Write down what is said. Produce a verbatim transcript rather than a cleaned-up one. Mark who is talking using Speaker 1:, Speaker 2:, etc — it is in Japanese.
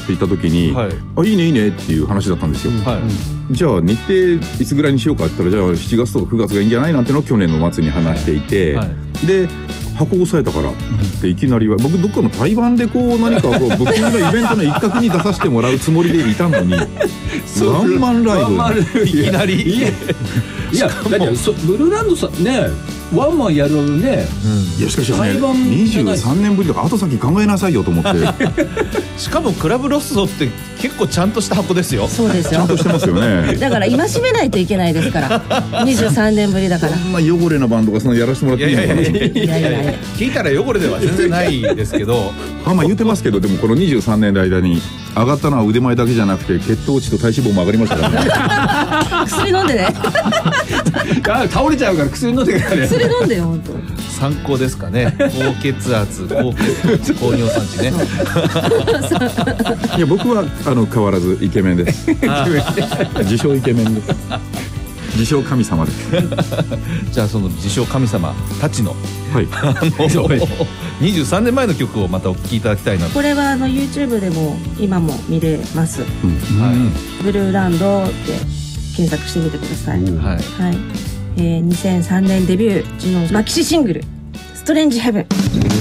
Speaker 1: 言った時に、はい、あいいねいいねっていう話だったんですよ、はい、じゃあ日程いつぐらいにしようかって言ったら、じゃあしちがつとかくがつがいいんじゃないなんてのを去年の末に話していて、はいはい、で箱を押さえたからっていきなりは、僕どっかの対バンでこう何かこうブッキングのイベントの一角に出させてもらうつもりでいたのにワンマンライブ
Speaker 2: ワンマンいきなりいやいやだってブルーランドさんねワンマンやるね、
Speaker 1: うん、いやしかしねにじゅうさんねんぶりとか後先考えなさいよと思って
Speaker 3: しかもクラブロッソって結構ちゃんとした箱ですよ。
Speaker 4: そうですよ、
Speaker 1: ちゃんとしてますよね
Speaker 4: だから戒めないといけないですからにじゅうさんねんぶりだから。
Speaker 1: そんな汚れなバンドがそのやらせてもらっていいのかな。いやいやいや
Speaker 3: いやいや聞いたら汚れでは全然ないですけど
Speaker 1: まあまあ言ってますけど、でもこのにじゅうさんねんの間に上がったのは腕前だけじゃなくて血糖値と体脂肪も上がりましたからね
Speaker 4: 薬飲んでね
Speaker 2: 倒れちゃうから薬飲んでからね
Speaker 4: 薬飲んでよ本当。
Speaker 3: 参考ですかね。高血圧、高血糖、高尿酸値ね
Speaker 1: いや僕はあの変わらずイケメンです自称イケメンです自称神様です
Speaker 3: じゃあその自称神様たちの、
Speaker 1: はい、
Speaker 3: あのにじゅうさんねんまえの曲をまたお聴きいただきたいなと。
Speaker 4: これはあの YouTube でも今も見れます、うんはい、ブルーランドって検索してみてください、うんはいはいえー、にせんさんねんデビュージュノンマキシシングルストレンジヘブン。